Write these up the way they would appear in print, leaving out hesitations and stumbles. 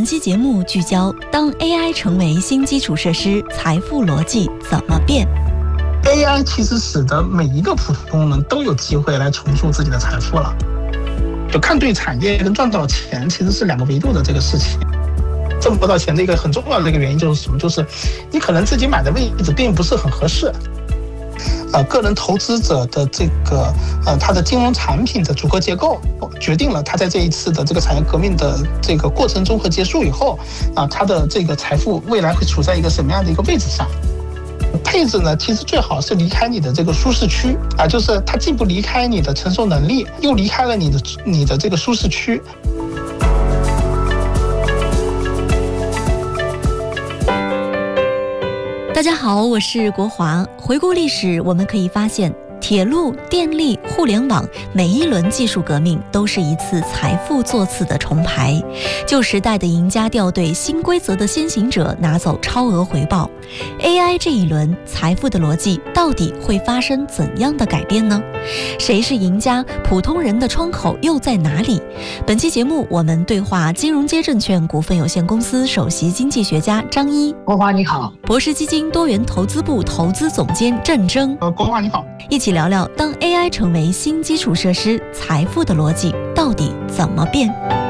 期节目聚焦：当 AI 成为新基础设施，财富逻辑怎么变？ AI 其实使得每一个普通人都有机会来重塑自己的财富了。就看对产业跟赚到钱其实是两个维度的这个事情。挣不到钱的一个很重要的一个原因就是什么？就是你可能自己买的位置并不是很合适。个人投资者的这个他的金融产品的组合结构决定了他在这一次的这个产业革命的这个过程中和结束以后他的这个财富未来会处在一个什么样的一个位置上？配置呢，其实最好是离开你的这个舒适区就是它既不离开你的承受能力，又离开了你的这个舒适区。 大家好，我是国华。回顾历史，我们可以发现，铁路、电力、互联网每一轮技术革命都是一次财富座次的重排，旧时代的赢家掉队，新规则的先行者拿走超额回报。AI 这一轮财富的逻辑到底会发生怎样的改变呢？谁是赢家？普通人的窗口又在哪里？本期节目我们对话金融街证券股份有限公司首席经济学家张一。 国华你好。 博士基金多元投资部投资总监郑铮。 国华你好。 一起聊聊当 AI 成为新基础设施，财富的逻辑到底怎么变？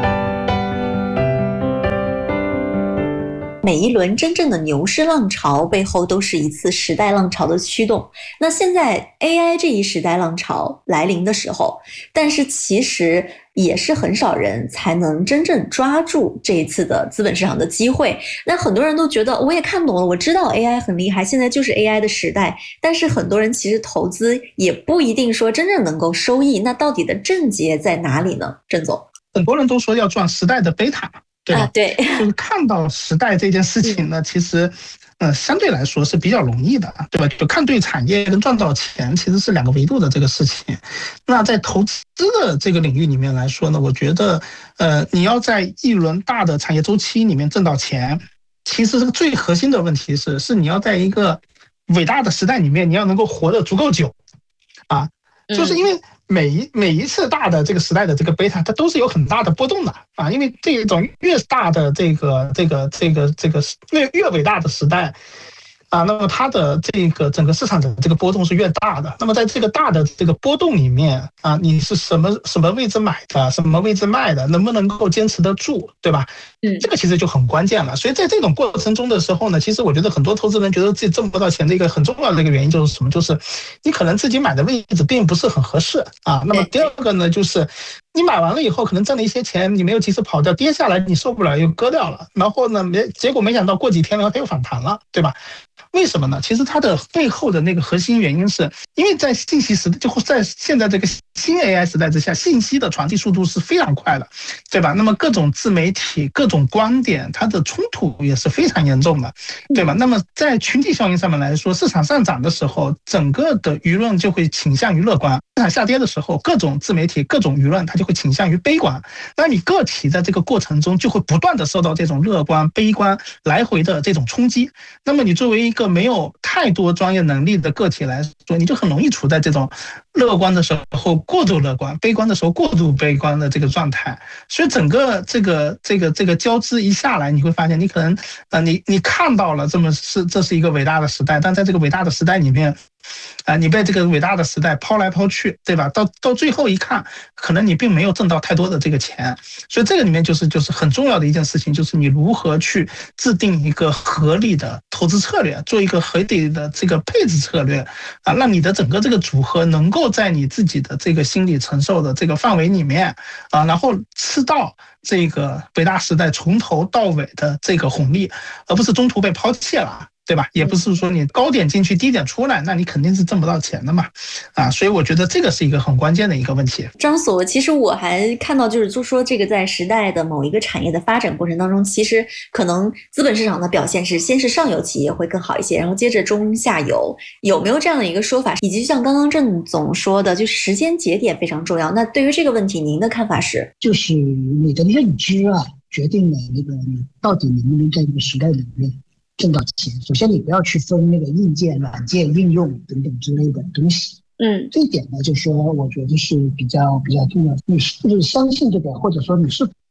每一轮真正的牛市浪潮背后都是一次时代浪潮的驱动。那现在 AI 这一时代浪潮来临的时候，但是其实也是很少人才能真正抓住这一次的资本市场的机会。那很多人都觉得我也看懂了，我知道 AI 很厉害，现在就是 AI 的时代，但是很多人其实投资也不一定说真正能够收益。那到底的症结在哪里呢？郑总， 很多人都说要赚时代的贝塔，对吧？ 对， 就是看到时代这件事情呢，其实相对来说是比较容易的，对吧？就看对产业跟赚到钱其实是两个维度的这个事情。那在投资的这个领域里面来说呢，我觉得你要在一轮大的产业周期里面挣到钱，其实这个最核心的问题是你要在一个伟大的时代里面，你要能够活得足够久就是因为每一次大的这个时代的这个贝塔，它都是有很大的波动的因为这种越大的这个越伟大的时代那么它的这个整个市场的这个波动是越大的。那么在这个大的这个波动里面你是什么位置买的，什么位置卖的，能不能够坚持得住，对吧？这个其实就很关键了。所以在这种过程中的时候呢，其实我觉得很多投资人觉得自己挣不到钱的一个很重要的一个原因就是什么？就是你可能自己买的位置并不是很合适那么第二个呢，就是你买完了以后可能挣了一些钱，你没有及时跑掉，跌下来你受不了又割掉了，然后呢结果没想到过几天然后它又反弹了，对吧？为什么呢？其实它的背后的那个核心原因是因为在信息时代，就在现在这个新 AI 时代之下，信息的传递速度是非常快的，对吧？那么各种自媒体、各种观点，它的冲突也是非常严重的，对吧？那么在群体效应上面来说，市场上涨的时候，整个的舆论就会倾向于乐观；市场下跌的时候，各种自媒体、各种舆论它就会倾向于悲观。那你个体在这个过程中就会不断的受到这种乐观、悲观来回的这种冲击。那么你作为一个没有太多专业能力的个体来说，你就很容易处在这种乐观的时候过度乐观，悲观的时候过度悲观的这个状态。所以整个这个交织一下来，你会发现你可能你看到了这是一个伟大的时代，但在这个伟大的时代里面你被这个伟大的时代抛来抛去，对吧？到最后一看，可能你并没有挣到太多的这个钱。所以这个里面就是很重要的一件事情，就是你如何去制定一个合理的投资策略，做一个合理的这个配置策略让你的整个这个组合能够在你自己的这个心理承受的这个范围里面然后吃到这个伟大时代从头到尾的这个红利，而不是中途被抛弃了，对吧？也不是说你高点进去低点出来，那你肯定是挣不到钱的嘛所以我觉得这个是一个很关键的一个问题。 张所，其实我还看到就说这个在时代的某一个产业的发展过程当中，其实可能资本市场的表现是先是上游企业会更好一些，然后接着中下游，有没有这样的一个说法？以及像刚刚郑总说的，就时间节点非常重要。那对于这个问题，您的看法是？ 就是你的认知决定了那个你到底能不能在这个时代里面挣到钱。首先你不要去分那个硬件、软件、应用等等之类的东西。这一点呢，就是说我觉得是比较重要。你是不是相信这个，或者说你是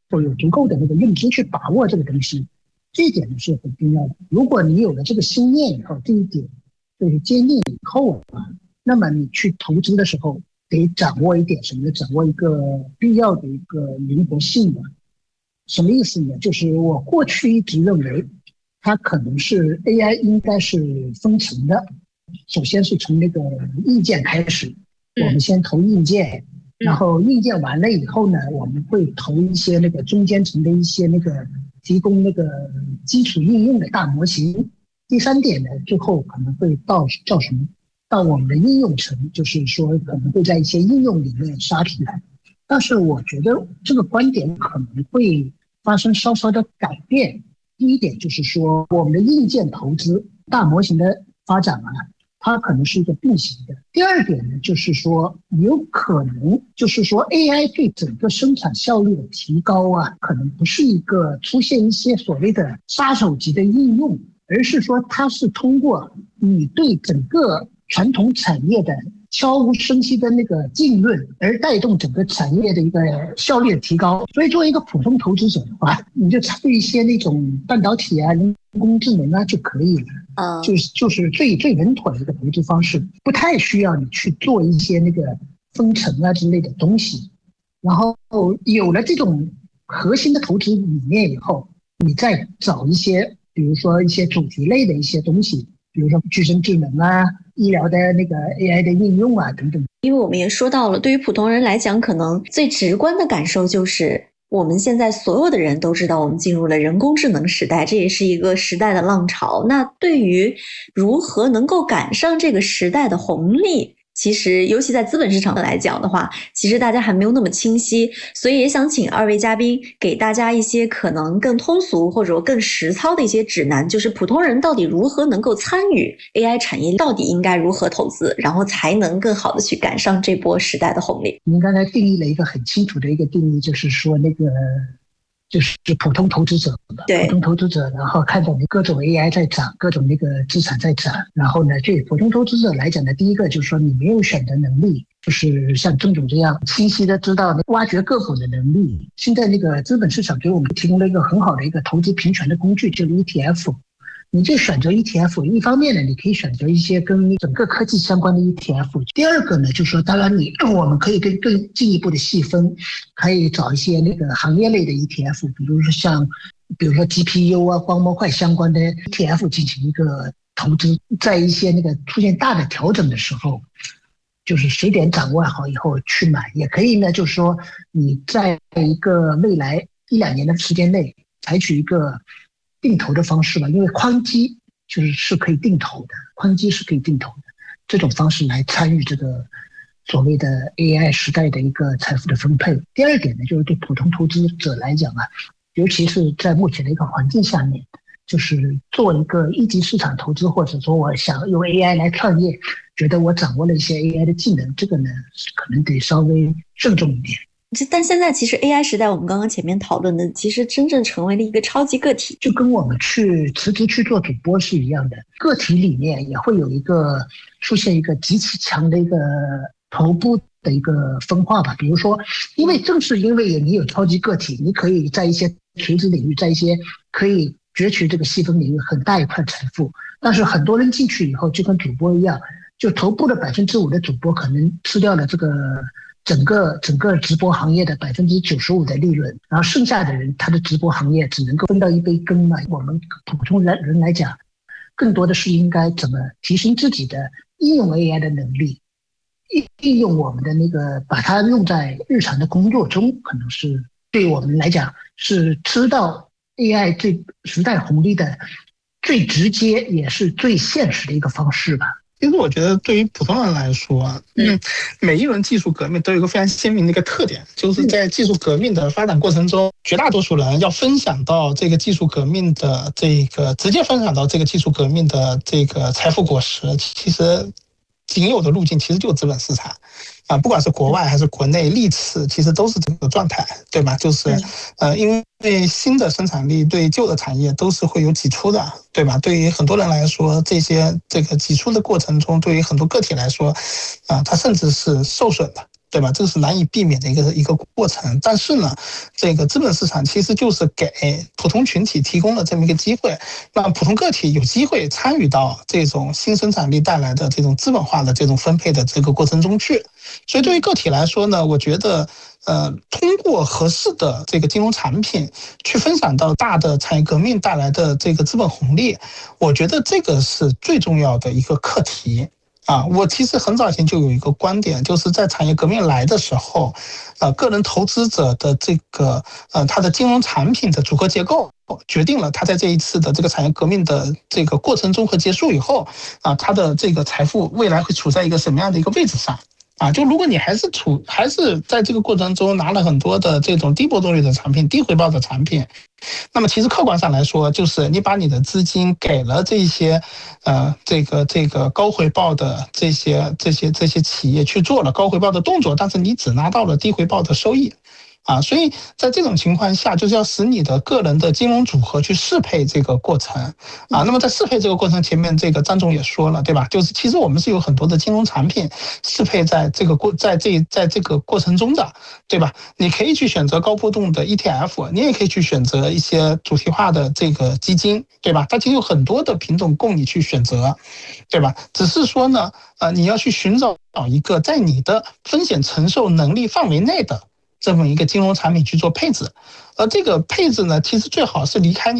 否有足够的那个认知去把握这个东西，这一点呢是很重要的。如果你有了这个心念以后，这一点就是坚定以后那么你去投资的时候得掌握一点什么呢？掌握一个必要的一个灵活性的。什么意思呢？就是我过去一直认为它可能是 AI 应该是分层的，首先是从那个硬件开始，我们先投硬件，然后硬件完了以后呢，我们会投一些那个中间层的一些那个提供那个基础应用的大模型。第三点呢，最后可能会到叫什么？到我们的应用层，就是说可能会在一些应用里面杀出来。但是我觉得这个观点可能会发生稍稍的改变。第一点就是说，我们的硬件投资、大模型的发展它可能是一个并行的。第二点呢，就是说有可能就是说 AI 对整个生产效率的提高可能不是一个出现一些所谓的杀手级的应用，而是说它是通过你对整个传统产业的悄无声息的那个浸润，而带动整个产业的一个效率的提高。所以作为一个普通投资者的话，你就参与一些那种半导体人工智能就可以了。就是最稳妥的一个投资方式，不太需要你去做一些那个分层之类的东西。然后有了这种核心的投资理念以后，你再找一些比如说一些主题类的一些东西，比如说具身智能医疗的那个 AI 的应用等等。 因为我们也说到了，对于普通人来讲，可能最直观的感受就是我们现在所有的人都知道我们进入了人工智能时代，这也是一个时代的浪潮。那对于如何能够赶上这个时代的红利，其实尤其在资本市场来讲的话，其实大家还没有那么清晰，所以也想请二位嘉宾给大家一些可能更通俗或者更实操的一些指南，就是普通人到底如何能够参与 AI 产业，到底应该如何投资，然后才能更好的去赶上这波时代的红利。 您刚才定义了一个很清楚的一个定义，就是说那个就是普通投资者，普通投资者，然后看到你各种 AI 在涨，各种那个资产在涨，然后呢，对普通投资者来讲呢，第一个就是说你没有选择能力，就是像郑总这样清晰的知道挖掘个股的能力。现在那个资本市场给我们提供了一个很好的一个投资平权的工具，就是 ETF。你就选择 ETF， 一方面呢，你可以选择一些跟整个科技相关的 ETF。第二个呢，就是说，当然我们可以更进一步的细分，可以找一些那个行业类的 ETF， 比如说 GPU 光模块相关的 ETF 进行一个投资，在一些那个出现大的调整的时候，就是时点掌握好以后去买。也可以呢，就是说你在一个未来1-2年的时间内采取一个定投的方式因为宽基是可以定投的，这种方式来参与这个所谓的 AI 时代的一个财富的分配。第二点呢，就是对普通投资者来讲尤其是在目前的一个环境下面，就是做一个一级市场投资，或者说我想用 AI 来创业，觉得我掌握了一些 AI 的技能，这个呢可能得稍微慎重一点。 但现在其实 AI 时代，我们刚刚前面讨论的，其实真正成为了一个超级个体， 就跟我们去辞职去做主播是一样的，个体里面也会有出现一个极其强的一个头部的一个分化吧。比如说，正是因为你有超级个体，你可以在一些垂直领域，在一些可以攫取这个细分领域很大一块财富。但是很多人进去以后，就跟主播一样，就头部的5%的主播可能吃掉了这个整个直播行业的95%的利润，然后剩下的人他的直播行业只能够分到一杯羹嘛。我们普通人来讲，更多的是应该怎么提升自己的应用 AI 的能力，应用我们的把它用在日常的工作中，可能是对我们来讲是吃到 AI 这时代红利的最直接也是最现实的一个方式吧。 其实我觉得对于普通人来说，每一轮技术革命都有一个非常鲜明的一个特点，就是在技术革命的发展过程中，绝大多数人要分享到这个技术革命的直接分享到这个技术革命的这个财富果实，其实仅有的路径其实就是资本市场不管是国外还是国内，历次其实都是这个状态，对吧？就是因为新的生产力对旧的产业都是会有挤出的，对吧？对于很多人来说，这个挤出的过程中，对于很多个体来说它甚至是受损的对吧？这个是难以避免的一个过程。但是呢，这个资本市场其实就是给普通群体提供了这么一个机会，让普通个体有机会参与到这种新生产力带来的这种资本化的这种分配的这个过程中去。所以对于个体来说呢，我觉得通过合适的这个金融产品去分享到大的产业革命带来的这个资本红利，我觉得这个是最重要的一个课题。我其实很早以前就有一个观点，就是在产业革命来的时候，个人投资者的这个他的金融产品的组合结构，决定了他在这一次的这个产业革命的这个过程中和结束以后，他的这个财富未来会处在一个什么样的一个位置上。就如果你还是在这个过程中拿了很多的这种低波动率的产品、低回报的产品，那么其实客观上来说，就是你把你的资金给了这些这个高回报的这些企业去做了高回报的动作，但是你只拿到了低回报的收益。所以在这种情况下，就是要使你的个人的金融组合去适配这个过程那么在适配这个过程前面，这个张总也说了，对吧？就是其实我们是有很多的金融产品适配在这个过程中的，对吧？你可以去选择高波动的 ETF， 你也可以去选择一些主题化的这个基金，对吧？它其实有很多的品种供你去选择，对吧？只是说呢，你要去寻找一个在你的风险承受能力范围内的这么一个金融产品去做配置，而这个配置呢，其实最好是离开你